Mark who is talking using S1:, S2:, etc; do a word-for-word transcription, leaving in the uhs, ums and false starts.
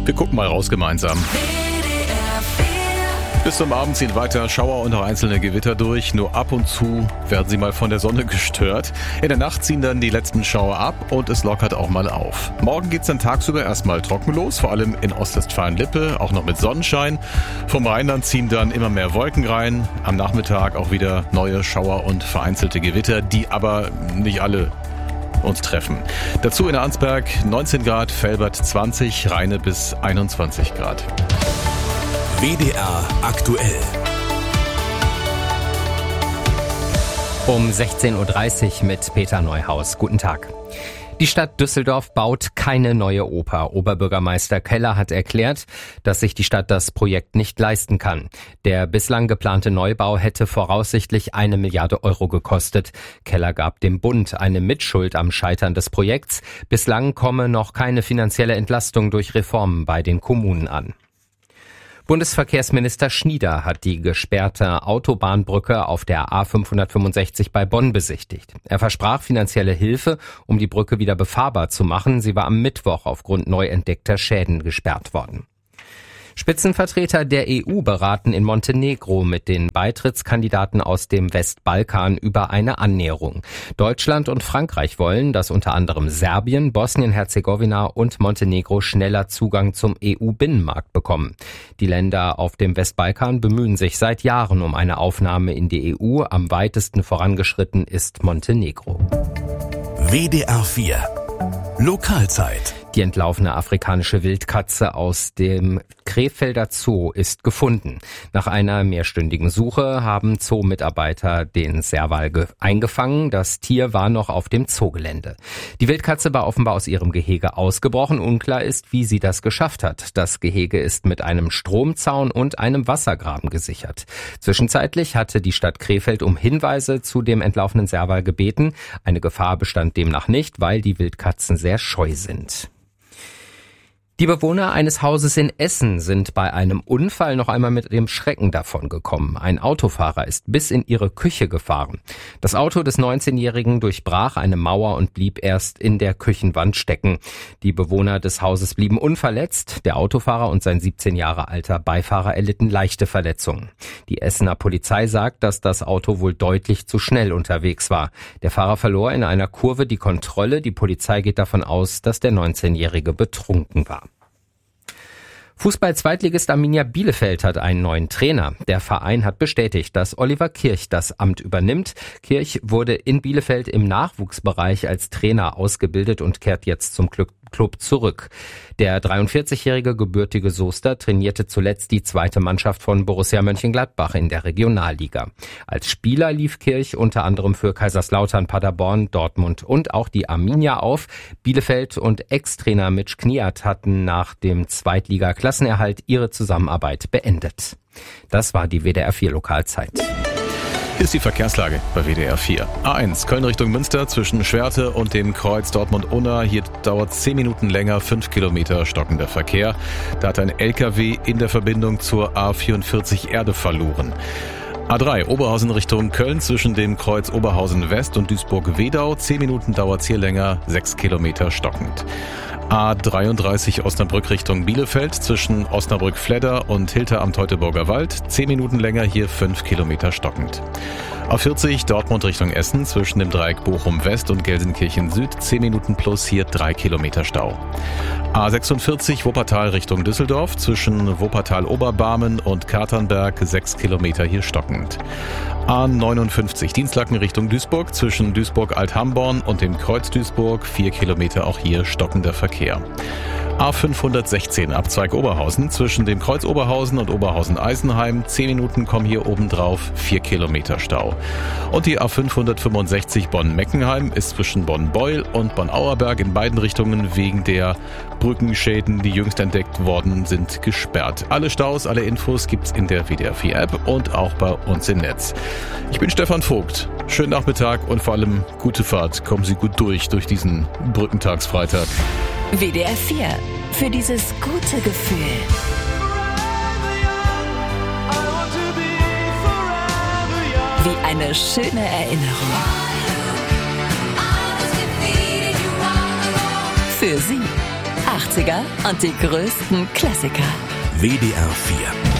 S1: Wir gucken mal raus gemeinsam. Bis zum Abend ziehen weiter Schauer und auch einzelne Gewitter durch. Nur ab und zu werden sie mal von der Sonne gestört. In der Nacht ziehen dann die letzten Schauer ab und es lockert auch mal auf. Morgen geht's dann tagsüber erstmal trocken los, vor allem in Ostwestfalen-Lippe, auch noch mit Sonnenschein. Vom Rheinland ziehen dann immer mehr Wolken rein. Am Nachmittag auch wieder neue Schauer und vereinzelte Gewitter, die aber nicht alle uns treffen. Dazu in Arnsberg neunzehn Grad, Velbert zwanzig, Rheine bis einundzwanzig Grad.
S2: W D R aktuell.
S3: Um sechzehn Uhr dreißig mit Peter Neuhaus. Guten Tag. Die Stadt Düsseldorf baut keine neue Oper. Oberbürgermeister Keller hat erklärt, dass sich die Stadt das Projekt nicht leisten kann. Der bislang geplante Neubau hätte voraussichtlich eine Milliarde Euro gekostet. Keller gab dem Bund eine Mitschuld am Scheitern des Projekts. Bislang komme noch keine finanzielle Entlastung durch Reformen bei den Kommunen an. Bundesverkehrsminister Schnieder hat die gesperrte Autobahnbrücke auf der A fünfhundertfünfundsechzig bei Bonn besichtigt. Er versprach finanzielle Hilfe, um die Brücke wieder befahrbar zu machen. Sie war am Mittwoch aufgrund neu entdeckter Schäden gesperrt worden. Spitzenvertreter der E U beraten in Montenegro mit den Beitrittskandidaten aus dem Westbalkan über eine Annäherung. Deutschland und Frankreich wollen, dass unter anderem Serbien, Bosnien-Herzegowina und Montenegro schneller Zugang zum E U-Binnenmarkt bekommen. Die Länder auf dem Westbalkan bemühen sich seit Jahren um eine Aufnahme in die E U. Am weitesten vorangeschritten ist Montenegro.
S2: W D R vier Lokalzeit.
S3: Die entlaufene afrikanische Wildkatze aus dem Krefelder Zoo ist gefunden. Nach einer mehrstündigen Suche haben Zoo-Mitarbeiter den Serval ge- eingefangen. Das Tier war noch auf dem Zoogelände. Die Wildkatze war offenbar aus ihrem Gehege ausgebrochen. Unklar ist, wie sie das geschafft hat. Das Gehege ist mit einem Stromzaun und einem Wassergraben gesichert. Zwischenzeitlich hatte die Stadt Krefeld um Hinweise zu dem entlaufenen Serval gebeten. Eine Gefahr bestand demnach nicht, weil die Wildkatzen sehr scheu sind. Die Bewohner eines Hauses in Essen sind bei einem Unfall noch einmal mit dem Schrecken davongekommen. Ein Autofahrer ist bis in ihre Küche gefahren. Das Auto des neunzehnjährigen durchbrach eine Mauer und blieb erst in der Küchenwand stecken. Die Bewohner des Hauses blieben unverletzt. Der Autofahrer und sein siebzehn Jahre alter Beifahrer erlitten leichte Verletzungen. Die Essener Polizei sagt, dass das Auto wohl deutlich zu schnell unterwegs war. Der Fahrer verlor in einer Kurve die Kontrolle. Die Polizei geht davon aus, dass der neunzehnjährige betrunken war. Fußball-Zweitligist Arminia Bielefeld hat einen neuen Trainer. Der Verein hat bestätigt, dass Oliver Kirch das Amt übernimmt. Kirch wurde in Bielefeld im Nachwuchsbereich als Trainer ausgebildet und kehrt jetzt zum Club zurück. Der dreiundvierzigjährige gebürtige Soester trainierte zuletzt die zweite Mannschaft von Borussia Mönchengladbach in der Regionalliga. Als Spieler lief Kirch unter anderem für Kaiserslautern, Paderborn, Dortmund und auch die Arminia auf. Bielefeld und Ex-Trainer Mitch Kniat hatten nach dem Zweitliga-Klassenerhalt ihre Zusammenarbeit beendet. Das war die W D R vier Lokalzeit.
S1: Ist die Verkehrslage bei W D R vier. A eins, Köln Richtung Münster zwischen Schwerte und dem Kreuz Dortmund-Unna. Hier dauert zehn Minuten länger, fünf Kilometer stockender Verkehr. Da hat ein L K W in der Verbindung zur A vierundvierzig Erde verloren. A drei, Oberhausen Richtung Köln zwischen dem Kreuz Oberhausen West und Duisburg-Wedau. zehn Minuten dauert's hier länger, sechs Kilometer stockend. A dreiunddreißig Osnabrück Richtung Bielefeld zwischen Osnabrück-Fledder und Hilter am Teutoburger Wald. zehn Minuten länger, hier fünf Kilometer stockend. A vierzig Dortmund Richtung Essen zwischen dem Dreieck Bochum West und Gelsenkirchen Süd. zehn Minuten plus, hier drei Kilometer Stau. A sechsundvierzig Wuppertal Richtung Düsseldorf zwischen Wuppertal-Oberbarmen und Katernberg. sechs Kilometer, hier stockend. A neunundfünfzig Dienstlaken Richtung Duisburg zwischen Duisburg-Althamborn und dem Kreuz Duisburg. vier Kilometer, auch hier stockender Verkehr. A fünfhundertsechzehn Abzweig Oberhausen zwischen dem Kreuz Oberhausen und Oberhausen-Eisenheim. zehn Minuten kommen hier obendrauf, vier Kilometer Stau. Und die A fünfhundertfünfundsechzig Bonn-Meckenheim ist zwischen Bonn-Beul und Bonn-Auerberg in beiden Richtungen wegen der Brückenschäden, die jüngst entdeckt worden sind, gesperrt. Alle Staus, alle Infos gibt's in der W D R vier App und auch bei uns im Netz. Ich bin Stefan Vogt. Schönen Nachmittag und vor allem gute Fahrt. Kommen Sie gut durch, durch diesen Brückentagsfreitag.
S4: W D R vier. Für dieses gute Gefühl. Wie eine schöne Erinnerung. Für Sie. achtziger und die größten Klassiker.
S2: W D R vier.